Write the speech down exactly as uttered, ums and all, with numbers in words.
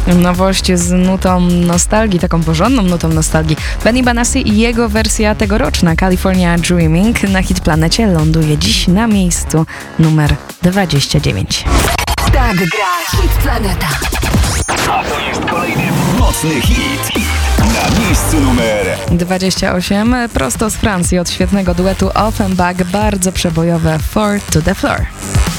Nowość z nutą nostalgii, taką porządną nutą nostalgii. Benny Benassi i jego wersja tegoroczna California Dreaming na Hit Planecie ląduje dziś na miejscu numer dwadzieścia dziewięć. Tak gra Hit Planeta. A to jest kolejny mocny hit na miejscu numer dwadzieścia osiem. Prosto z Francji od świetnego duetu Offenbach, bardzo przebojowe Four to the Floor.